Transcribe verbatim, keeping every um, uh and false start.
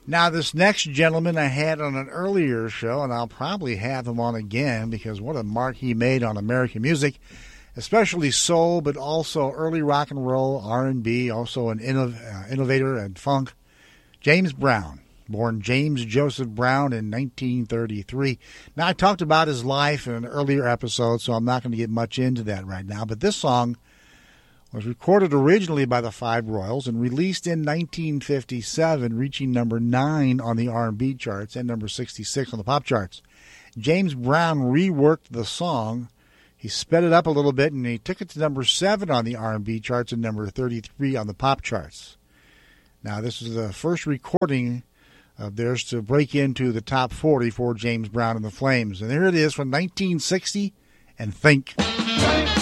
Now, this next gentleman I had on an earlier show, and I'll probably have him on again because what a mark he made on American music, especially soul, but also early rock and roll, R and B, also an innov- uh, innovator and funk. James Brown, born James Joseph Brown in nineteen thirty-three. Now, I talked about his life in an earlier episode, so I'm not going to get much into that right now, but this song was recorded originally by the Five Royals and released in nineteen fifty-seven, reaching number nine on the R and B charts and number sixty-six on the pop charts. James Brown reworked the song. He sped it up a little bit, and he took it to number seven on the R and B charts and number thirty-three on the pop charts. Now, this is the first recording of theirs to break into the top forty for James Brown and the Flames. And here it is from nineteen sixty, and Think.